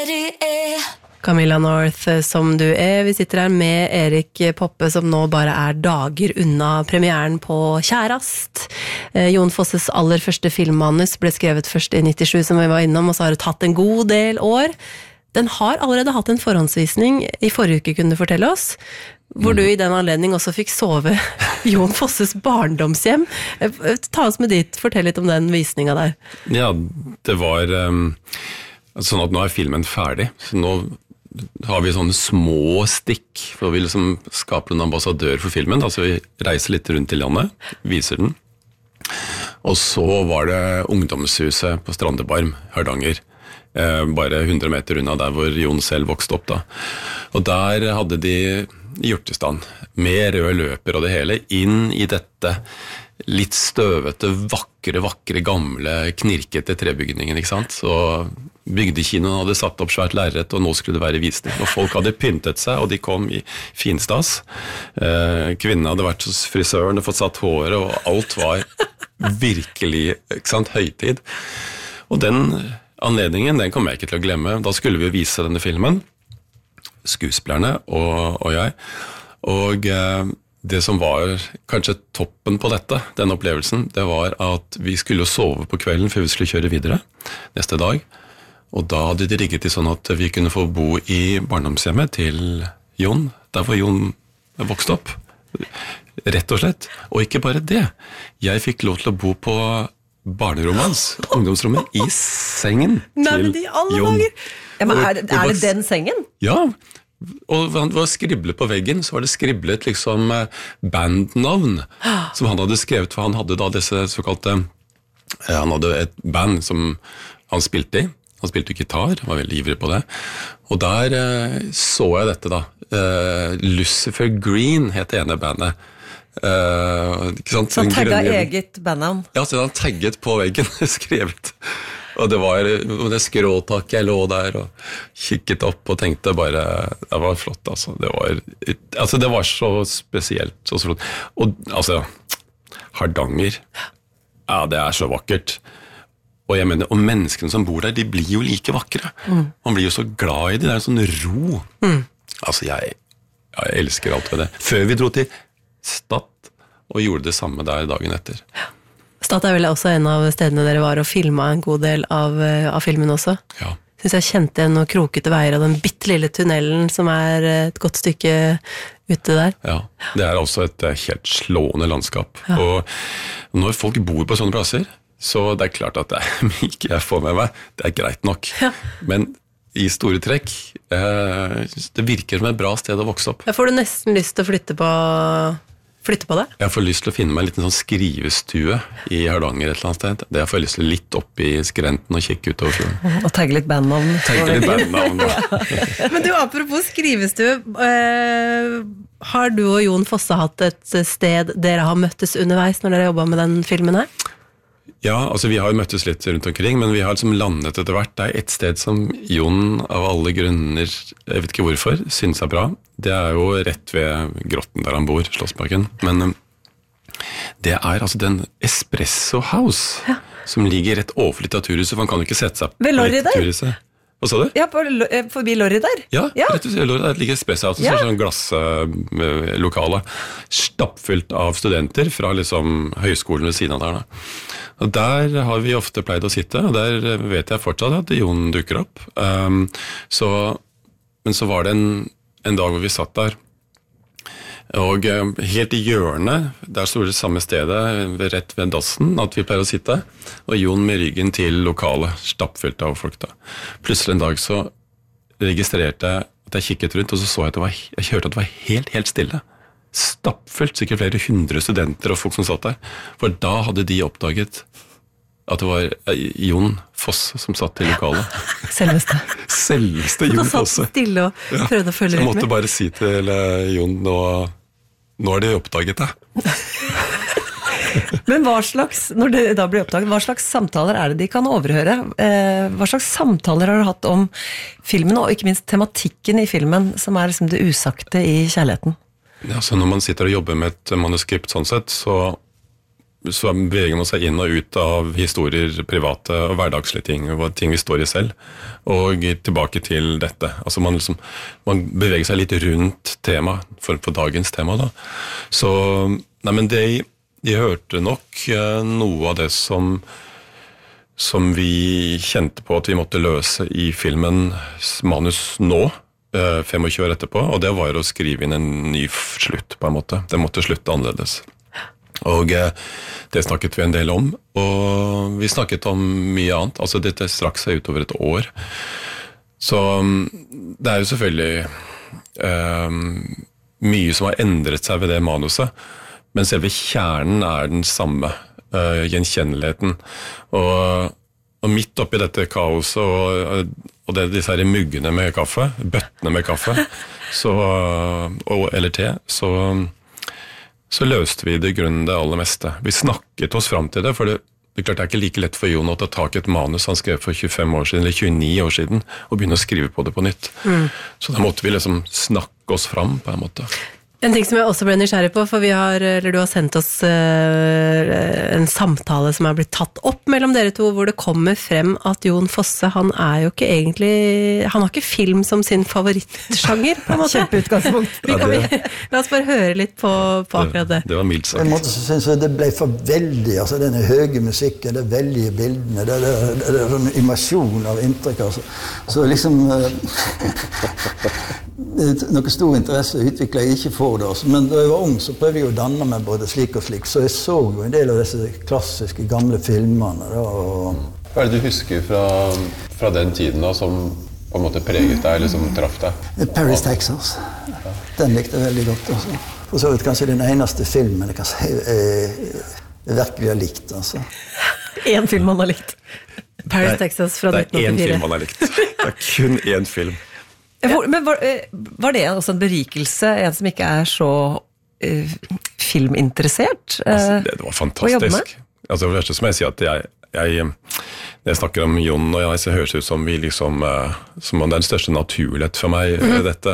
Camilla North, som du er. Vi sitter her med Erik Poppe, som nå bare er dager unna premieren på Kjærast. Jon Fosses aller første filmmanus ble skrevet først i 97, som vi var innom, og så har det tatt en god del år. Den har allerede hatt en forhåndsvisning i forrige uke, kunne du fortelle oss, hvor du i den anledning også fikk sove Jon Fosses barndomshjem. Ta oss med dit, fortell litt om den visningen der. Ja, det var sånn at nå er filmen ferdig, så nå har vi sånne små stikk, for vi liksom skaper en ambassadør for filmen, altså vi reiser litt rundt i landet, viser den, og så var det ungdomshuset på Strandebarm, Hardanger, bare 100 meter unna der hvor Jon selv vokste opp da. Og der hadde de gjort i stand, med røde løper og det hele, inn i dette litt støvete, vakre, gamle, knirkete trebygningen, ikke sant? Så bygdekinoen hadde satt opp svært lerret, og nå skulle det være visning. Og folk hadde pyntet seg, og de kom i finstas. Kvinnen hadde vært hos frisøren og fått satt håret, og alt var virkelig, ikke sant, høytid. Og den anledningen, den kommer jeg ikke til å glemme. Da skulle vi vise denne filmen, skuespillerne og jeg, og det som var kanskje toppen på dette, den opplevelsen, det var at vi skulle sove på kvelden før vi skulle kjøre videre neste dag, og da hadde de rigget til sånn at vi kunne få bo i barndomshjemmet til Jon, der hvor Jon vokste opp, rett og slett. Og ikke bare det, jeg fikk lov til å bo på barnerommet hans, ungdomsrommet, i sengen til Jon. Ja, men er det den sengen? Ja, og det var skriblet på veggen, så var det skriblet liksom bandnavn som han hadde skrevet, for han hadde da disse såkalte, han hadde et band som han spilte i, han spilte gitar, var veldig ivrig på det, og der så jeg dette da, Lucifer Green het det ene bandet, ikke sant? Så han tagget eget bandnavn? Ja, så han tagget på veggen, skrevet. Og det var det skråtaket jeg lå der og kikket opp og tenkte bare, det var flott altså. Det var så spesielt, så flott. Og altså, Hardanger, ja, det er så vakkert. Og jeg mener, og menneskene som bor der, de blir jo like vakre. Man blir jo så glad i det, det er en sånn ro. Altså, jeg elsker alt ved det. Før vi dro til Stad og gjorde det samme der dagen etter. Stad er vel også en av stedene dere var og filmet en god del av filmen også. Ja. Synes jeg kjente noen krokete veier og den bittelille tunnelen som er et godt stykke ute der. Ja, det er også et helt slående landskap. Ja. Og når folk bor på sånne plasser, så det er klart at det ikke jeg får med meg, det er greit nok. Ja. Men i store trekk, det virker som et bra sted å vokse opp. Jeg får du nesten lyst til å flytte på det? Jeg får lyst til å finne meg en liten sånn skrivestue i Hardanger et eller annet sted. Det får jeg lyst til litt opp i skrenten og kikke utover fjorden. Og tagge litt bandnavn. Ja. Men du, apropos skrivestue, har du og Jon Fosse hatt et sted dere har møttes underveis når dere har jobbet med den filmen her? Ja, altså vi har jo møttes litt rundt omkring, men vi har liksom landet etter hvert. Det er et sted som Jon av alle grunner, jeg vet ikke hvorfor, synes er bra. Det er jo rett ved grotten der han bor, Slottsparken. Men det er altså den Espresso House, som ligger rett overfor Litteraturhuset, for han kan jo ikke sette seg på Litteraturhuset. Hva sa du? Ja, forbi Lorry der. Ja, rett og slett, Lorry der ligger Espresso House, sånn glasslokale, stappfylt av studenter fra liksom høyskolen ved siden av der da. Og der har vi ofte pleid å sitte, og der vet jeg fortsatt at Jon dukker opp. Men så var det en dag hvor vi satt der, og helt i hjørnet, der stod det samme stedet, rett ved dassen, at vi pleier å sitte, og Jon med ryggen til lokalet, stappfylt av folk da. Plutselig en dag så registrerte jeg at jeg kikket rundt, og så så jeg at jeg hørte at det var helt stille. Stappfullt, sikkert flere 100 studenter og folk som satt der. For da hadde de oppdaget at det var Jon Fosse som satt i lokalet. Selveste Jon Fosse. Da satt stille og prøvde å følge litt med. Jeg måtte bare si til Jon, nå har de oppdaget det. Men når det da blir oppdaget, hva slags samtaler er det de kan overhøre? Hva slags samtaler har du hatt om filmen, og ikke minst tematikken i filmen, som er liksom det usagte i kjærligheten? Ja, så når man sitter og jobber med et manuskript sånn sett, så så beveger man seg inn og ut av historier, private og hverdagslige ting, og ting vi står i selv, og tilbake til dette. Altså man beveger seg litt rundt tema, for dagens tema da. Så, nei, men de hørte nok noe av det som vi kjente på at vi måtte løse i filmens manus nå, 25 år etterpå, og det var å skrive inn en ny slutt på en måte. Det måtte slutte annerledes. Og det snakket vi en del om, og vi snakket om mye annet. Altså dette strakk seg utover et år. Så det jo selvfølgelig mye som har endret seg ved det manuset, men selve kjernen den samme, gjenkjenneligheten. Og midt oppi dette kaoset og disse her muggene med kaffe, bøttene med kaffe, eller te, så løste vi det i grunnen det aller meste. Vi snakket oss frem til det, for det er klart det ikke like lett for Jon å ta tak i et manus han skrev for 25 år siden, eller 29 år siden, og begynne å skrive på det på nytt. Så da måtte vi liksom snakke oss frem på en måte. En ting som jeg også ble nysgjerrig på, for du har sendt oss en samtale som blitt tatt opp mellom dere to, hvor det kommer frem at Jon Fosse, han jo ikke egentlig, han har ikke film som sin favorittsjanger, på en måte. Kjempeutgangspunkt. La oss bare høre litt på akkurat det. Det var mildt sagt. På en måte så synes jeg det ble for veldig, altså denne høye musikken, det veldige bildene, det sånn invasjon av inntrykk, altså. Så liksom, noe stor interesse utviklet jeg ikke for det, altså. Men da jeg var ung så prøvde jeg å danne meg både slik og slik, så jeg så jo en del av disse klassiske gamle filmene da, Hva det du husker fra den tiden da, som på en måte preget deg, eller som traff deg? Paris, Texas. Den likte jeg veldig godt, altså. For så vidt kanskje den eneste filmen jeg kan si jeg virkelig har likt, altså. En film man har likt. Paris, Texas fra 1984. Det en film man har likt. Det kun en film. Men var det også en berikelse, en som ikke så filminteressert? Det var fantastisk. Altså det første som jeg sier at når jeg snakker om Jon og jeg, så høres det ut som vi liksom, som om det den største naturlighet for meg, dette.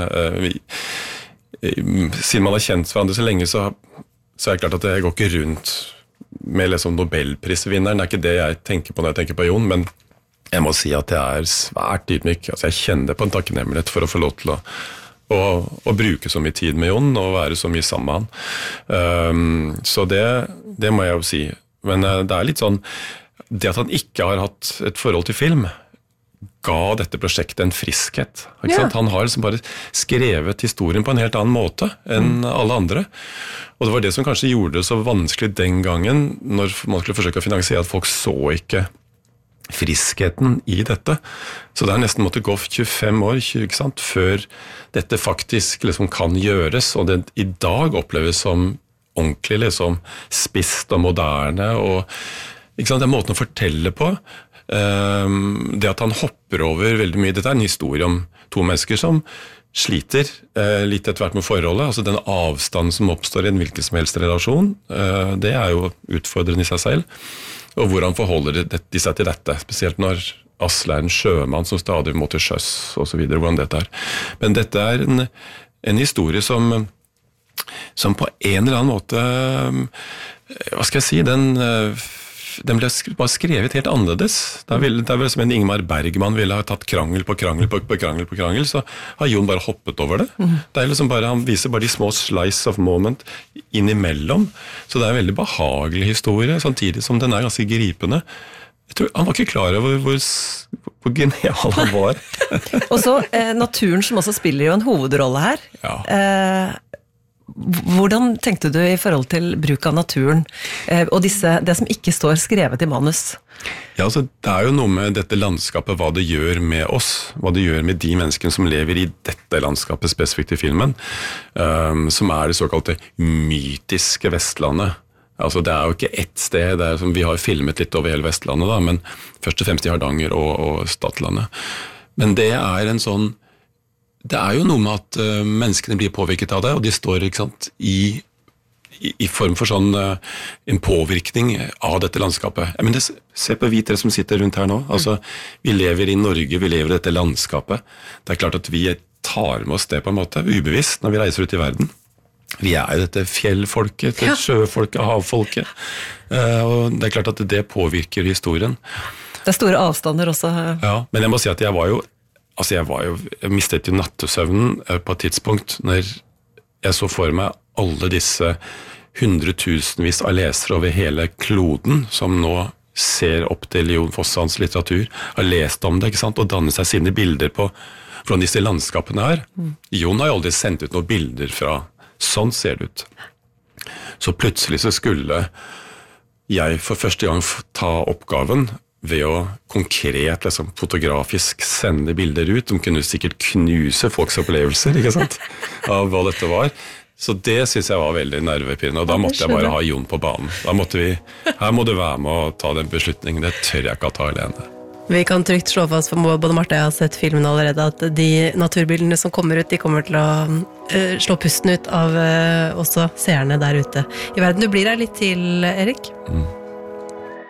Siden man har kjent hverandre så lenge, så det klart at jeg går ikke rundt med liksom Nobelprisvinneren. Det ikke det jeg tenker på når jeg tenker på Jon, men jeg må si at jeg svært ydmyk. Altså jeg kjenner på en takknemlighet for å få lov til å bruke så mye tid med Jon og være så mye sammen med han. Så det må jeg jo si. Men det litt sånn, det at han ikke har hatt et forhold til film, ga dette prosjektet en friskhet. Ikke sant? Han har liksom bare skrevet historien på en helt annen måte enn alle andre. Og det var det som kanskje gjorde det så vanskelig den gangen, når man skulle forsøke å finansiere at folk så ikke friskheten i dette. Så det nesten måtte gå 25 år, ikke sant, før dette faktisk liksom kan gjøres, og det i dag oppleves som ordentlig liksom spisst og moderne, og ikke sant, den måten å fortelle på, det at han hopper over veldig mye, dette en historie om to mennesker som sliter litt etter hvert med forholdet, altså den avstanden som oppstår i en hvilken som helst relasjon, det jo utfordrende i seg selv, og hvordan forholder de seg til dette, spesielt når Asle en sjømann som stadig må til sjøs, og så videre, hvordan dette Men dette en historie som på en eller annen måte, hva skal jeg si, den ble bare skrevet helt annerledes. Det vel som en Ingmar Bergman ville ha tatt krangel på krangel på krangel på krangel, så har Jon bare hoppet over det. Det liksom bare, han viser bare de små slice of moment innimellom, så det en veldig behagelig historie, samtidig som den ganske gripende. Jeg tror, han var ikke klar over hvor genial han var. Og så naturen som også spiller jo en hovedrolle her. Ja. Hvordan tenkte du i forhold til bruk av naturen, og det som ikke står skrevet i manus? Ja, altså, det jo noe med dette landskapet, hva det gjør med oss, hva det gjør med de menneskene som lever i dette landskapet spesifikt i filmen, som det såkalte mytiske Vestlandet. Altså, det jo ikke ett sted, som vi har filmet litt over hele Vestlandet, da, men først og fremst i Hardanger og Stadlandet. Men det en sånn, det jo noe med at menneskene blir påvirket av det, og de står ikke sant, i form for sånn en påvirkning av dette landskapet. Men se på vi tre som sitter rundt her nå. Altså, vi lever i Norge, vi lever i dette landskapet. Det klart at vi tar med oss det på en måte, ubevisst, når vi reiser ut i verden. Vi jo dette fjellfolket, dette sjøfolket, havfolket. Og det klart at det påvirker historien. Det store avstander også. Ja, men jeg må si at jeg mistet jo nattesøvnen på et tidspunkt når jeg så for meg alle disse hundretusenvis av lesere over hele kloden som nå ser opp til Jon Fossans litteratur, har lest om det, ikke sant, og dannet seg sine bilder på hvordan disse landskapene Jon har jo aldri sendt ut noen bilder fra sånn ser det ut. Så plutselig så skulle jeg for første gang ta oppgaven ved å konkret, fotografisk sende bilder ut. De kunne sikkert knuse folks opplevelser, ikke sant, av hva dette var. Så det synes jeg var veldig nervepirrende, og da måtte jeg bare ha Jon på banen. Her må du være med å ta den beslutningen, det tør jeg ikke å ta alene. Vi kan trygt slå fast, for både Marte og jeg har sett filmen allerede, at de naturbildene som kommer ut, de kommer til å slå pusten ut av også seerne der ute i verden. Du blir her litt til, Erik?